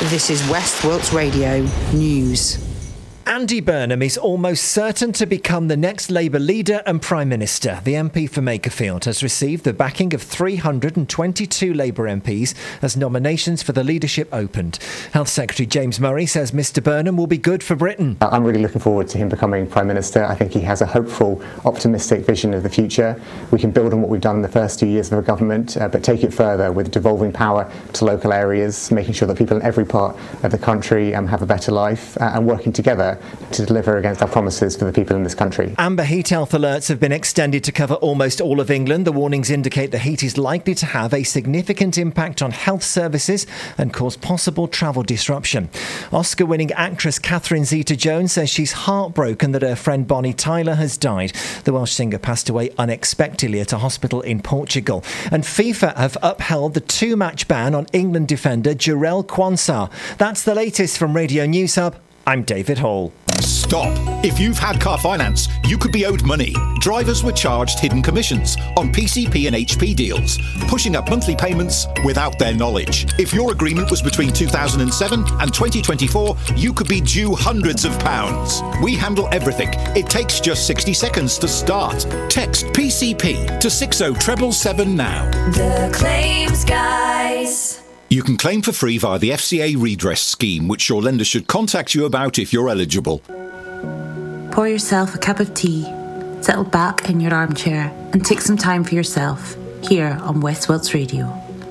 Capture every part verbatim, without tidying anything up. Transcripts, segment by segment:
This is West Wilts Radio News. Andy Burnham is almost certain to become the next Labour leader and Prime Minister. The M P for Makerfield has received the backing of three hundred twenty-two Labour M Ps as nominations for the leadership opened. Health Secretary James Murray says Mr Burnham will be good for Britain. I'm really looking forward to him becoming Prime Minister. I think he has a hopeful, optimistic vision of the future. We can build on what we've done in the first two years of a government, uh, but take it further with devolving power to local areas, making sure that people in every part of the country um, have a better life, uh, and working together to deliver against our promises for the people in this country. Amber heat health alerts have been extended to cover almost all of England. The warnings indicate the heat is likely to have a significant impact on health services and cause possible travel disruption. Oscar-winning actress Catherine Zeta-Jones says she's heartbroken that her friend Bonnie Tyler has died. The Welsh singer passed away unexpectedly at a hospital in Portugal. And FIFA have upheld the two-match ban on England defender Jarell Quansah. That's the latest from Radio News Hub. I'm David Hall. Stop. If you've had car finance, you could be owed money. Drivers were charged hidden commissions on P C P and H P deals, pushing up monthly payments without their knowledge. If your agreement was between two thousand seven and twenty twenty-four, you could be due hundreds of pounds. We handle everything. It takes just sixty seconds to start. Text P C P to six oh seven seven now. The Claims Guys. You can claim for free via the F C A redress scheme, which your lender should contact you about if you're eligible. Pour yourself a cup of tea, settle back in your armchair and take some time for yourself here on West Wilts Radio.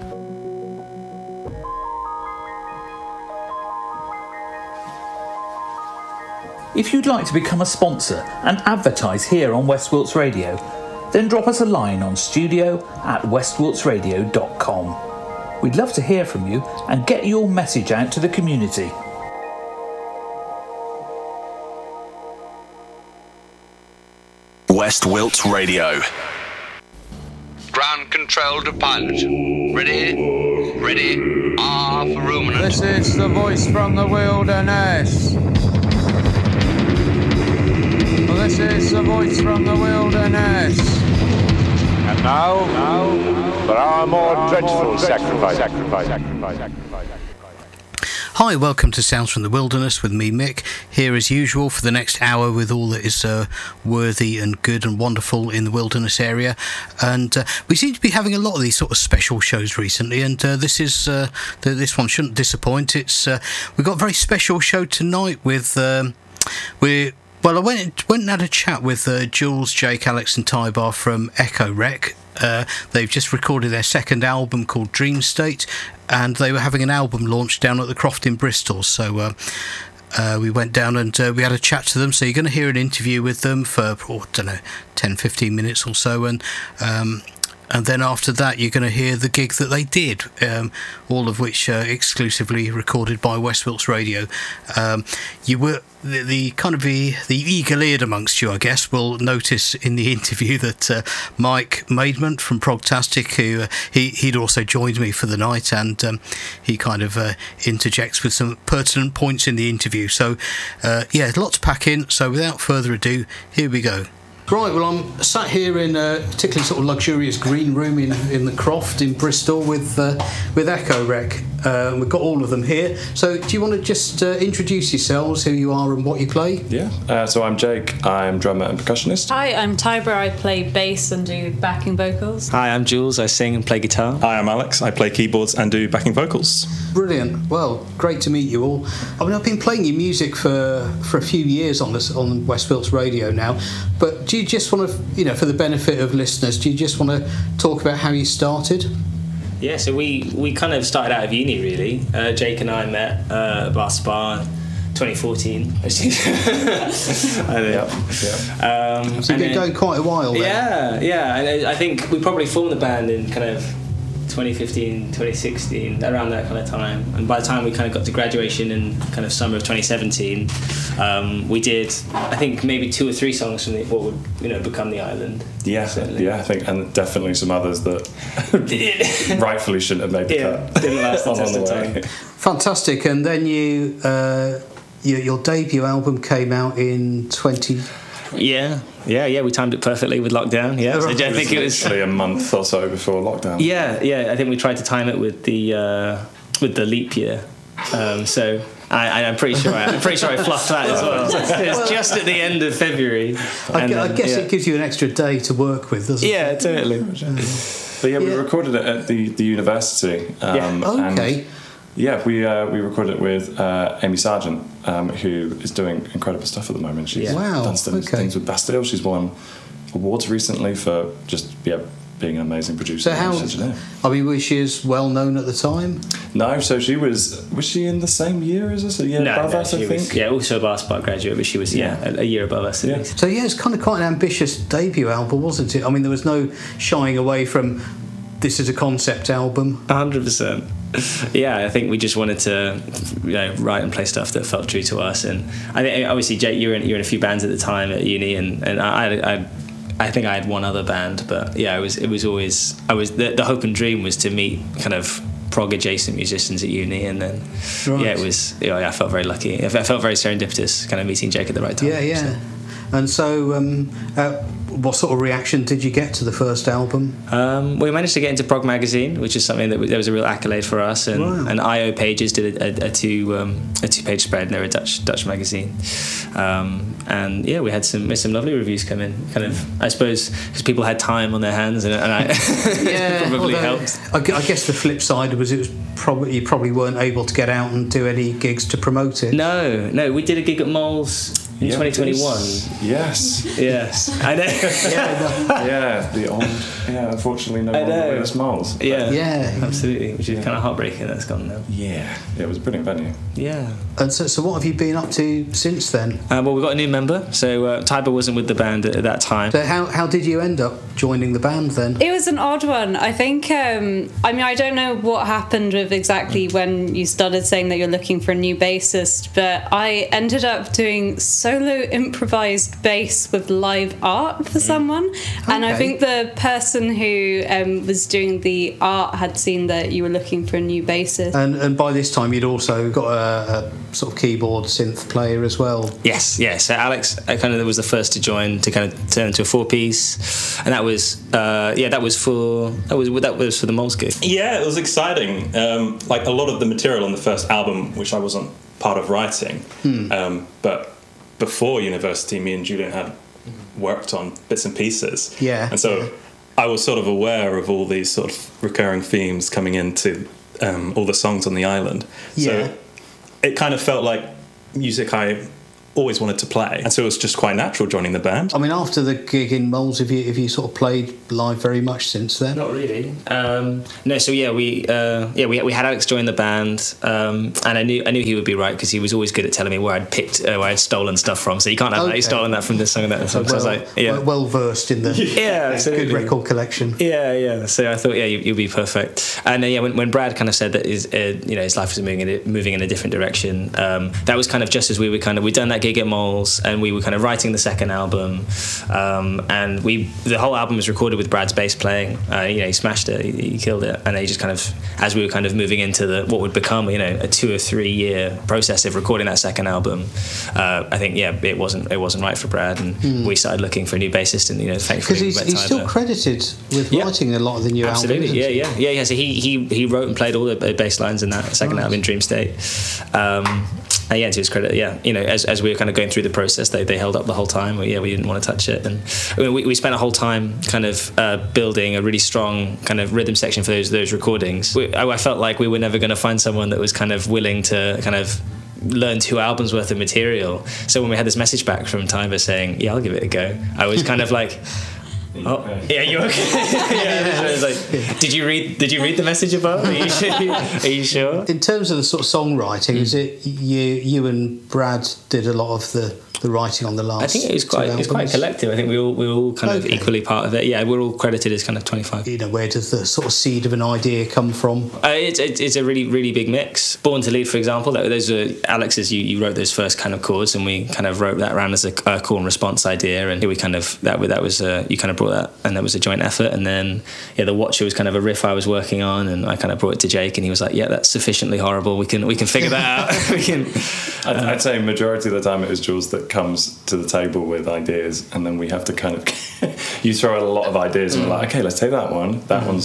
If you'd like to become a sponsor and advertise here on West Wilts Radio, then drop us a line on studio at west wilts radio dot com. We'd love to hear from you and get your message out to the community. West Wilts Radio. Ground control to pilot. Ready? Ready? R for ruminant. This is the voice from the wilderness. Well, this is the voice from the wilderness. And now, now, for our more dreadful sacrifice. sacrifice, sacrifice, sacrifice. Hi, welcome to Sounds from the Wilderness with me, Mick, here as usual for the next hour with all that is uh, worthy and good and wonderful in the wilderness area. And uh, we seem to be having a lot of these sort of special shows recently, and uh, this is uh, the, this one shouldn't disappoint. It's uh, we've got a very special show tonight with um, we're. Well, I went went and had a chat with uh, Jules, Jake, Alex and Tybar from Echo Rec. Uh, they've just recorded their second album called Dream State, and they were having an album launch down at the Croft in Bristol. So uh, uh, we went down and uh, we had a chat to them. So you're going to hear an interview with them for, oh, I don't know, ten, fifteen minutes or so. And um, and then after that, you're going to hear the gig that they did, um, all of which uh, exclusively recorded by West Wilts Radio. Um, you were... The, the kind of the, the eagle-eared amongst you, I guess, will notice in the interview that uh, Mike Maidment from Progtastic, who uh, he, he'd also joined me for the night, and um, he kind of uh, interjects with some pertinent points in the interview. So, uh, yeah, lots to pack in. So without further ado, here we go. Right, well, I'm sat here in a particularly sort of luxurious green room in, in the Croft in Bristol with uh, with Echo Rec. Uh, we've got all of them here. So do you want to just uh, introduce yourselves, who you are and what you play? Yeah, uh, so I'm Jake, I'm drummer and percussionist. Hi, I'm Tyber, I play bass and do backing vocals. Hi, I'm Jules, I sing and play guitar. Hi, I'm Alex, I play keyboards and do backing vocals. Brilliant. Well, great to meet you all. I mean, I've been playing your music for, for a few years on this on West Wilts Radio now, but do you just want to, you know, for the benefit of listeners, do you just want to talk about how you started? Yeah, so we, we kind of started out of uni, really. Uh, Jake and I met uh, at Bar Spa twenty fourteen. I think. Yeah, yeah. Um, so you've been going quite a while then. Yeah, yeah. And I think we probably formed the band in kind of twenty fifteen, twenty sixteen, around that kind of time. And by the time we kind of got to graduation in kind of summer of twenty seventeen, um, we did, I think, maybe two or three songs from the, what would, you know, become The Island. Yeah, certainly. Yeah, I think, and definitely some others that rightfully shouldn't have made the yeah, cut. Didn't last the test of time. Fantastic. And then you, uh, your, your debut album came out in twenty... Yeah, yeah, yeah. We timed it perfectly with lockdown. Yeah, so I think it was literally a month or so before lockdown. Yeah, yeah. I think we tried to time it with the uh, with the leap year. Um, so I, I'm pretty sure I, I'm pretty sure I fluffed that as well. It was just at the end of February. I, and I then, guess yeah. it gives you an extra day to work with, doesn't Yeah, it? totally. But yeah, we Yeah. recorded it at the, the university. Um, Yeah. Okay. And yeah, we uh, we recorded it with uh, Amy Sargent, um, who is doing incredible stuff at the moment. She's Yeah. Wow, done some okay. things with Bastille. She's won awards recently for just yeah being an amazing producer. So and how? engineer. I mean, was she as well known at the time? No, so she was was she in the same year as us? A year No, above no, us, I she think. was, yeah, also a Bath graduate, but she was yeah, a, a year above us. At Yeah. least. So yeah, it's kind of quite an ambitious debut album, wasn't it? I mean, there was no shying away from this is a concept album. A hundred percent. Yeah, I think we just wanted to, you know, write and play stuff that felt true to us. And I think obviously, Jake, you were in, you were in a few bands at the time at uni, and and I, I, I think I had one other band, but yeah, it was it was always I was the, the hope and dream was to meet kind of prog adjacent musicians at uni, and then Right. yeah, it was. You know, I felt very lucky. I felt very serendipitous, kind of meeting Jake at the right time. Yeah, yeah. So. And so, um, uh, what sort of reaction did you get to the first album? Um, we managed to get into Prog Magazine, which is something that w- there was a real accolade for us, and, Wow. and I O Pages did a, a, a two um, a two page spread, and they're a Dutch Dutch magazine, um, and yeah, we had some we had some lovely reviews come in. Kind of, I suppose, because people had time on their hands, and, and I Yeah, probably although, helped. I, gu- I guess the flip side was it was probably you probably weren't able to get out and do any gigs to promote it. No, no, we did a gig at Moles in Yeah, twenty twenty-one. Yes. Yes, I know. Yeah, the old. Yeah, unfortunately, no I longer know. with us Moles. But Yeah, Yeah. absolutely. Which is kind of heartbreaking that's gone now. Yeah, yeah, it was a brilliant venue. Yeah. And so, so what have you been up to since then? Uh, well, we got a new member. So uh, Tiber wasn't with the band at, at that time. So how how did you end up joining the band then? It was an odd one. I think, um, I mean, I don't know what happened with exactly when you started saying that you're looking for a new bassist, but I ended up doing solo improvised bass with live art for someone. And I Okay. think the person who um, was doing the art had seen that you were looking for a new bassist. And and by this time you'd also got a, a sort of keyboard synth player as well. Yes, yes. So Alex uh, kind of was the first to join to kind of turn into a four piece, and that was uh, yeah, that was for that was that was for the Moles gig. Yeah, it was exciting. Um, like a lot of the material on the first album, which I wasn't part of writing, Hmm. um, but before university, me and Julian had worked on bits and pieces. Yeah. And so I was sort of aware of all these sort of recurring themes coming into um, all the songs on the island. Yeah. So it kind of felt like music I always wanted to play, and so it was just quite natural joining the band. I mean, after the gig in Moles, have you have you sort of played live very much since then? Not really. Um, no, so yeah, we uh, yeah we, we had Alex join the band, um, and I knew I knew he would be right because he was always good at telling me where I'd picked, uh, where I'd stolen stuff from. So you can't have that. Okay. You've stolen that from this song and that song. So I was well, like, yeah, well, well versed in the yeah, absolutely. good record collection. Yeah, yeah. So I thought, yeah, you, you'll be perfect. And uh, yeah, when, when Brad kind of said that his, uh, you know, his life was moving in a, moving in a different direction, um, that was kind of just as we were kind of we'd done that gig at Moles, and we were kind of writing the second album, um, and we the whole album was recorded with Brad's bass playing. Uh, you know, he smashed it, he, he killed it, and then he just kind of, as we were kind of moving into the what would become, you know, a two or three year process of recording that second album, uh, I think yeah, it wasn't it wasn't right for Brad, and Hmm. we started looking for a new bassist, and you know, thankfully Because he's, we met he's still Tyler. credited with Yeah. writing a lot of the new Absolutely, albums. yeah, isn't he? yeah, yeah, yeah. So he he he wrote and played all the bass lines in that second Nice. album in Dream State. Um, and yeah, to his credit, yeah, you know, as as we were kind of going through the process, they, they held up the whole time. We, yeah, we didn't want to touch it, and I mean, we we spent a whole time kind of uh, building a really strong kind of rhythm section for those those recordings. We, I, I felt like we were never going to find someone that was kind of willing to kind of learn two albums worth of material. So when we had this message back from Tiber saying, "Yeah, I'll give it a go," I was kind of like. Oh, yeah, you okay? yeah, I was like, did you read? Did you read the message above? Are you sure? Are you sure? In terms of the sort of songwriting, is it you you and Brad did a lot of the, the writing on the last? I think it was quite two it was quite albums? collective. I think we all we were all kind of Okay. equally part of it. Yeah, we're all credited as kind of twenty-five. You know, where does the sort of seed of an idea come from? Uh, it's, it's it's a really really big mix. Born to Lead, for example, that, those are Alex's. You, you wrote those first kind of chords, and we kind of wrote that around as a, a call and response idea, and we kind of that that was uh, you kind of brought that, and that was a joint effort. And then yeah, the Watcher was kind of a riff I was working on, and I kind of brought it to Jake, and he was like, yeah, that's sufficiently horrible. We can we can figure that out. we can. I'd, I'd say majority of the time it was Jules that comes to the table with ideas, and then we have to kind of you throw out a lot of ideas, and we're like, okay, let's take that one. That one's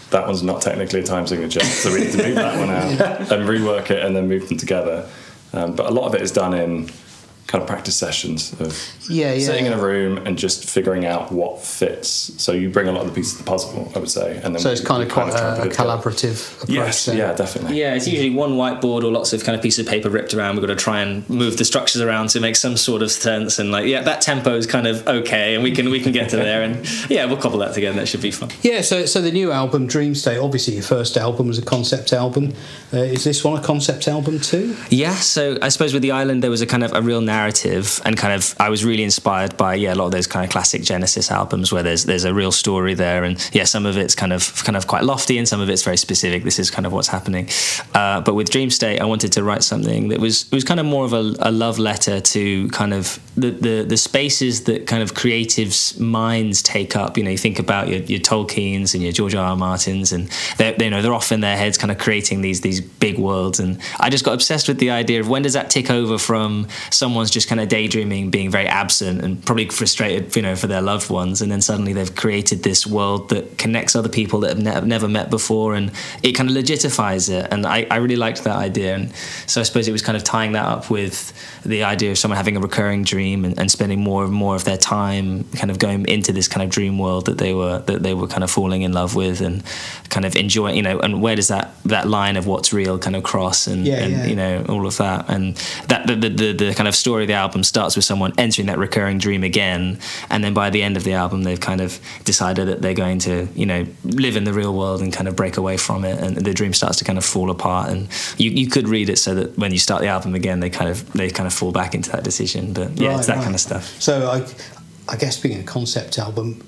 that one's not technically a time signature, so we need to move that one out and rework it and then move them together. Um, but a lot of it is done in kind of practice sessions of yeah, yeah, sitting yeah. in a room and just figuring out what fits. So you bring a lot of the pieces of the puzzle, I would say, and then so it's we, kind we of quite kind of a, a collaborative approach. Yes, then. yeah, definitely. Yeah, it's usually one whiteboard or lots of kind of pieces of paper ripped around. We've got to try and move the structures around to make some sort of sense, and like, yeah, that tempo is kind of okay, and we can we can get to there, and yeah, we'll cobble that together. That should be fun. Yeah, so so the new album, Dream State, obviously your first album was a concept album. Uh, is this one a concept album too? Yeah, so I suppose with The Island there was a kind of a real narrative, and kind of I was really inspired by yeah a lot of those kind of classic Genesis albums where there's there's a real story there, and yeah, some of it's kind of kind of quite lofty and some of it's very specific. This is kind of what's happening. Uh, but with Dream State, I wanted to write something that was it was kind of more of a, a love letter to kind of the, the the spaces that kind of creatives' minds take up. You know, you think about your, your Tolkiens and your George R. R. Martins, and they you know they're off in their heads kind of creating these these big worlds. And I just got obsessed with the idea of when does that tick over from someone's just kind of daydreaming, being very absent and probably frustrated, you know, for their loved ones, and then suddenly they've created this world that connects other people that have ne- never met before, and it kind of legitifies it. And I, I really liked that idea, and so I suppose it was kind of tying that up with the idea of someone having a recurring dream and, and spending more and more of their time kind of going into this kind of dream world that they were that they were kind of falling in love with and kind of enjoying, you know, and where does that that line of what's real kind of cross, and, yeah, and yeah. you know, all of that. And that the, the the the kind of story of the album starts with someone entering that recurring dream again, and then by the end of the album they've kind of decided that they're going to, you know, live in the real world and kind of break away from it, and the dream starts to kind of fall apart. And you, you could read it so that when you start the album again they kind of they kind of fall back into that decision. But yeah, right, it's that right. kind of stuff. So I I guess being a concept album,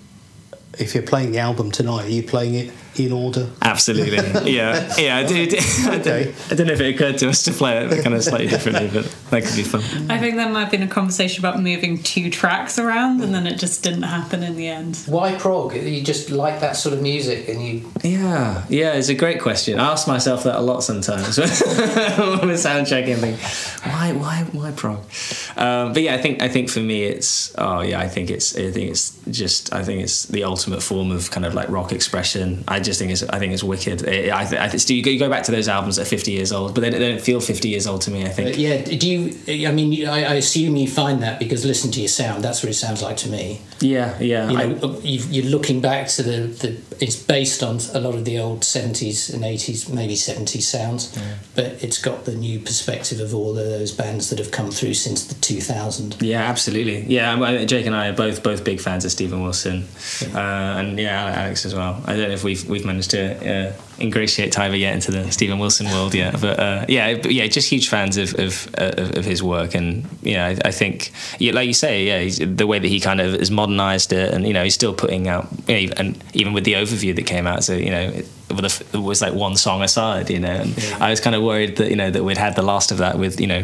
if you're playing the album tonight, are you playing it in order? Absolutely. Yeah, yeah. I, do, I, okay. I don't know if it occurred to us to play it kind of slightly differently, but that could be fun. I think there might have been a conversation about moving two tracks around, and then it just didn't happen in the end. Why prog? You just like that sort of music, and you. Yeah, yeah. It's a great question. I ask myself that a lot sometimes when we're sound checking. Think, why, why, why prog? Um, but yeah, I think I think for me it's oh yeah, I think it's I think it's just I think it's the ultimate form of kind of like rock expression. I just think it's I think it's wicked. It, I, I think you go back to those albums that are fifty years old, but they, they don't feel fifty years old to me. I think. Uh, yeah. Do you? I mean, I, I assume you find that because listen to your sound. That's what it sounds like to me. Yeah, yeah. You know, I, you're looking back to the, the. It's based on a lot of the old seventies and eighties, maybe seventies sounds, yeah. But it's got the new perspective of all of those bands that have come through since the two thousand. Yeah, absolutely. Yeah, Jake and I are both both big fans of Steven Wilson, yeah. Uh, and yeah, Alex as well. I don't know if we've we've managed to uh, ingratiate Tyver yet into the Steven Wilson world yet, but uh, yeah, but yeah, just huge fans of of, of, of his work, and yeah, I, I think, yeah, like you say, yeah, he's, the way that he kind of has modernised it, and you know, he's still putting out, you know, and even with the overview that came out, so you know. It, it was like one song aside, you know, and yeah. I was kind of worried that, you know, that we'd had the last of that with, you know,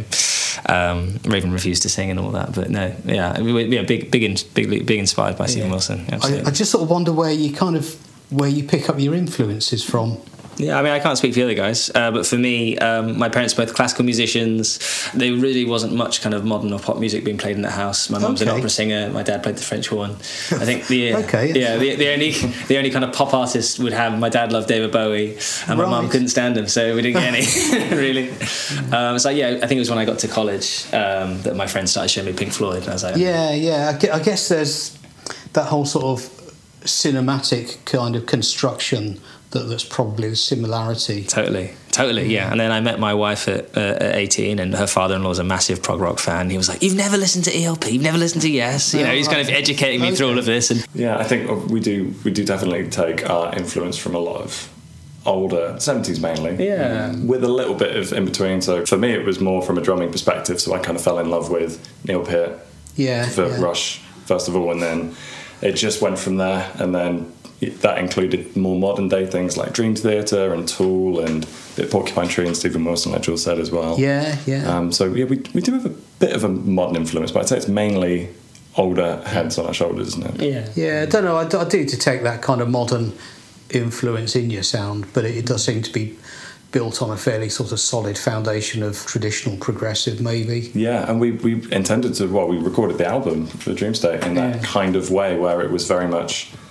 um, Raven Refused to Sing and all that, but no, yeah, yeah, big, big, big, big inspired by Steven yeah. Wilson. I, I just sort of wonder where you kind of where you pick up your influences from. Yeah, I mean, I can't speak for the other guys, uh, but for me, um, my parents are both classical musicians. There really wasn't much kind of modern or pop music being played in the house. My mum's okay. an opera singer. My dad played the French horn. I think the okay, yeah, the, the only the only kind of pop artist would have. My dad loved David Bowie, and my right. mum couldn't stand him, so we didn't get any really. Um, so yeah, I think it was when I got to college um, that my friends started showing me Pink Floyd, and I was like, yeah, yeah. I guess there's that whole sort of cinematic kind of construction. That, that's probably the similarity. Totally, totally, yeah. And then I met my wife at, uh, at eighteen, and her father-in-law was a massive prog rock fan. He was like, "You've never listened to E L P, you've never listened to Yes." You know, he's kind of educating me okay. through all of this. And yeah, I think we do we do definitely take our influence from a lot of older seventies mainly. Yeah, with a little bit of in between. So for me, it was more from a drumming perspective. So I kind of fell in love with Neil Peart. Yeah, for yeah. Rush first of all, and then it just went from there, and then. That included more modern day things like Dream Theater and Tool and a bit of Porcupine Tree and Steven Wilson, like Jules said as well. Yeah, yeah. Um, so yeah, we we do have a bit of a modern influence, but I'd say it's mainly older heads on our shoulders, isn't it? Yeah, yeah. I don't know. I, I do detect that kind of modern influence in your sound, but it, it does seem to be built on a fairly sort of solid foundation of traditional progressive, maybe. Yeah, and we we intended to. Well, we recorded the album for Dream State in that yeah. kind of way, where it was very much.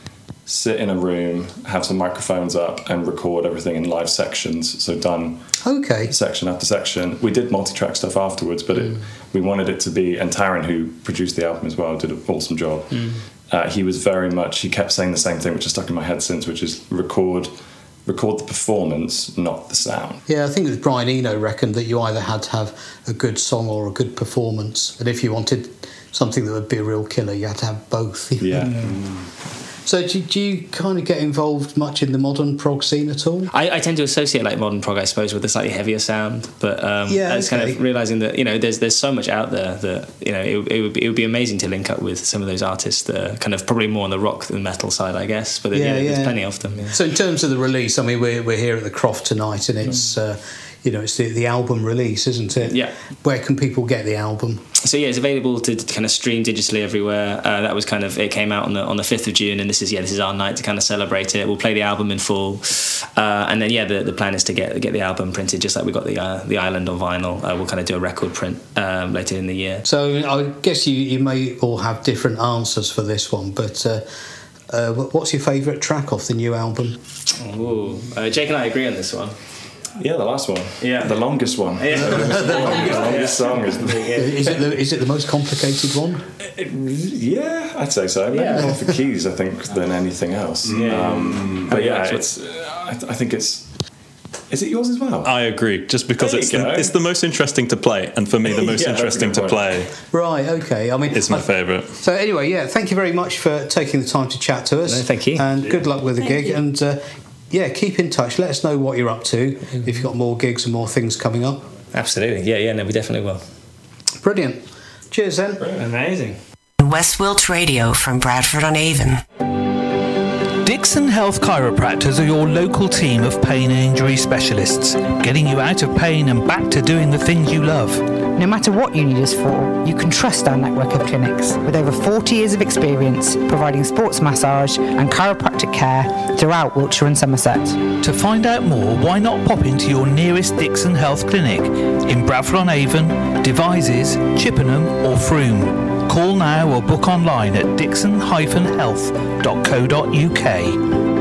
sit in a room, have some microphones up, and record everything in live sections. So done okay. section after section. We did multi-track stuff afterwards, but it, we wanted it to be, and Taryn, who produced the album as well, did an awesome job. Mm. Uh, he was very much, he kept saying the same thing, which has stuck in my head since, which is record record the performance, not the sound. Yeah, I think it was Brian Eno reckoned that you either had to have a good song or a good performance, and if you wanted something that would be a real killer, you had to have both. Yeah. Mm. So do, do you kind of get involved much in the modern prog scene at all? I, I tend to associate like modern prog, I suppose, with a slightly heavier sound, but um, yeah, it's okay. kind of realising that, you know, there's there's so much out there that, you know, it, it, would be, it would be amazing to link up with some of those artists that are kind of probably more on the rock than metal side, I guess, but yeah, yeah, there's plenty of them. Yeah. So in terms of the release, I mean, we're, we're here at the Croft tonight, and it's... Mm. Uh, you know, it's the, the album release, isn't it? Yeah. Where can people get the album? So yeah, it's available to kind of stream digitally everywhere. Uh, that was kind of, it came out on the on the fifth of June, and this is yeah, this is our night to kind of celebrate it. We'll play the album in full, uh, and then yeah, the, the plan is to get get the album printed just like we got the uh, the Island on vinyl. Uh, we'll kind of do a record print um, later in the year. So I guess you you may all have different answers for this one, but. Uh, uh, what's your favourite track off the new album? Ooh, uh, Jake and I agree on this one. Yeah, the last one. Yeah, the longest one. Yeah, the longest, the longest, longest song is. The, is it the is it the most complicated one? It, yeah, I'd say so. Maybe yeah. more for keys, I think, than anything else. Yeah. Um, but yeah, it's. Uh, I, th- I think it's. Is it yours as well? I agree, just because it's the, it's the most interesting to play, and for me, the most yeah, interesting to play. Right. Okay. I mean, it's my favourite. So anyway, yeah. Thank you very much for taking the time to chat to us. No, thank you. And yeah. good luck with the thank gig. You. And. Uh, Yeah, keep in touch. Let us know what you're up to, if you've got more gigs and more things coming up. Absolutely. Yeah, yeah, no, we definitely will. Brilliant. Cheers then. Brilliant. Amazing. West Wilts Radio from Bradford-on-Avon. Dixon Health Chiropractors are your local team of pain and injury specialists, getting you out of pain and back to doing the things you love. No matter what you need us for, you can trust our network of clinics with over forty years of experience providing sports massage and chiropractic care throughout Wiltshire and Somerset. To find out more, why not pop into your nearest Dixon Health clinic in Bradford-on-Avon, Devizes, Chippenham or Frome. Call now or book online at dixon dash health dot co dot uk.